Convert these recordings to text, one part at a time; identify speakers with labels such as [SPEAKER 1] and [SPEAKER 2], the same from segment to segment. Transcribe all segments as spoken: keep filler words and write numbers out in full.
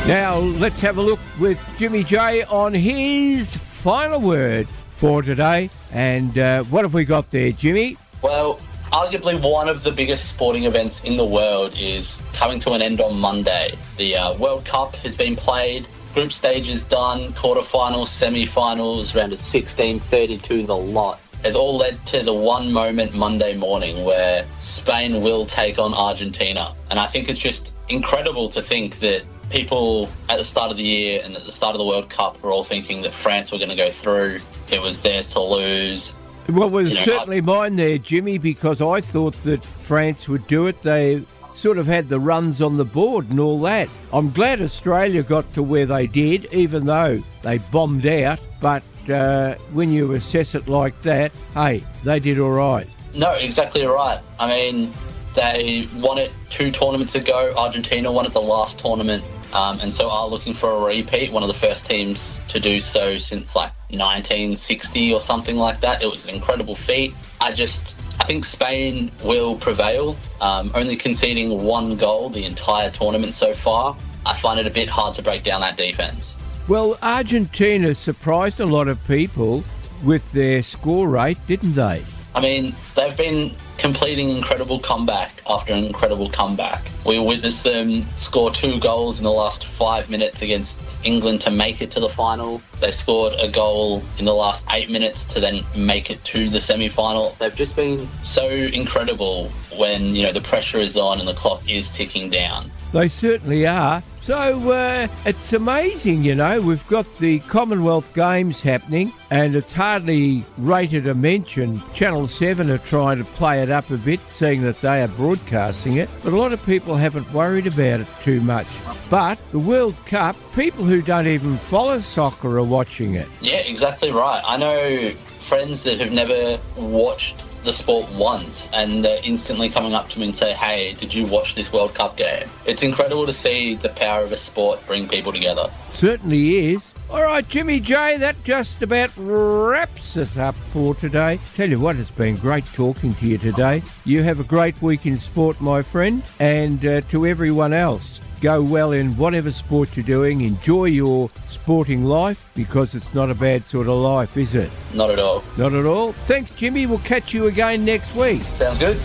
[SPEAKER 1] Now, let's have a look with Jimmy J on his final word for today. And uh, what have we got there, Jimmy?
[SPEAKER 2] Well, arguably one of the biggest sporting events in the world is coming to an end on Monday. The uh, World Cup has been played, group stage is done, quarterfinals, semi-finals, round of sixteen, thirty-two, the lot. Has all led to the one moment Monday morning where Spain will take on Argentina. And I think it's just incredible to think that people at the start of the year and at the start of the World Cup were all thinking that France were going to go through. It was theirs to lose.
[SPEAKER 1] Well, it was
[SPEAKER 2] You know,
[SPEAKER 1] certainly mine there, Jimmy, because I thought that France would do it. They sort of had the runs on the board and all that. I'm glad Australia got to where they did, even though they bombed out. But uh, when you assess it like that, hey, they did all right.
[SPEAKER 2] No, exactly right. I mean, they won it two tournaments ago. Argentina won it the last tournament. Um, and so are looking for a repeat, one of the first teams to do so since like nineteen sixty or something like that. It was an incredible feat. I just, I think Spain will prevail, um, only conceding one goal the entire tournament so far. I find it a bit hard to break down that defence.
[SPEAKER 1] Well, Argentina surprised a lot of people with their score rate, didn't they?
[SPEAKER 2] I mean, they've been completing incredible comeback after an incredible comeback. We witnessed them score two goals in the last five minutes against England to make it to the final. They scored a goal in the last eight minutes to then make it to the semi-final. They've just been so incredible when, you know, the pressure is on and the clock is ticking down.
[SPEAKER 1] They certainly are. So uh, it's amazing, you know, we've got the Commonwealth Games happening and it's hardly rated a mention. Channel seven are trying to play it up a bit, seeing that they are broadcasting it, but a lot of people haven't worried about it too much. But the World Cup, people who don't even follow soccer are watching it.
[SPEAKER 2] Yeah, exactly right. I know friends that have never watched the sport once and they're instantly coming up to me and say, hey, did you watch this World Cup game? It's incredible to see the power of a sport bring people together.
[SPEAKER 1] Certainly is. All right, Jimmy J, that just about wraps us up for today. Tell you what, it's been great talking to you today. You have a great week in sport, my friend, and uh, to everyone else, go well in whatever sport you're doing. Enjoy your sporting life, because it's not a bad sort of life, is it?
[SPEAKER 2] Not at all.
[SPEAKER 1] Not at all. Thanks, Jimmy. We'll catch you again next week.
[SPEAKER 2] Sounds good.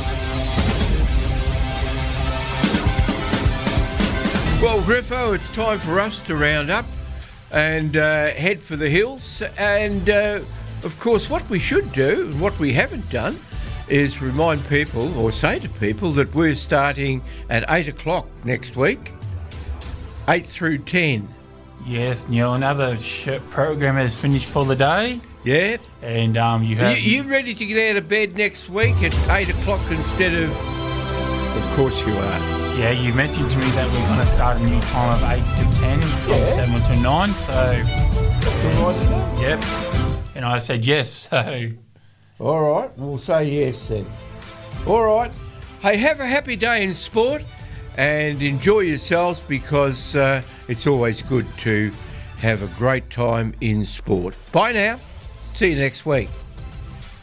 [SPEAKER 1] Well, Griffo, it's time for us to round up and uh, head for the hills. And, uh, of course, what we should do, and what we haven't done, is remind people, or say to people, that we're starting at eight o'clock next week, eight through ten.
[SPEAKER 3] Yes, Neil, another sh- program has finished for the day.
[SPEAKER 1] Yeah.
[SPEAKER 3] And um, you have...
[SPEAKER 1] You, you ready to get out of bed next week at eight o'clock instead of... Of course you are.
[SPEAKER 3] Yeah, you mentioned to me that we're going to start a new time of eight to ten,
[SPEAKER 1] Yeah.
[SPEAKER 3] from seven to nine, so...
[SPEAKER 1] That's all right, isn't it?
[SPEAKER 3] Yep. And I said yes, so...
[SPEAKER 1] All right, we'll say yes then. All right. Hey, have a happy day in sport and enjoy yourselves, because uh, it's always good to have a great time in sport. Bye now. See you next week.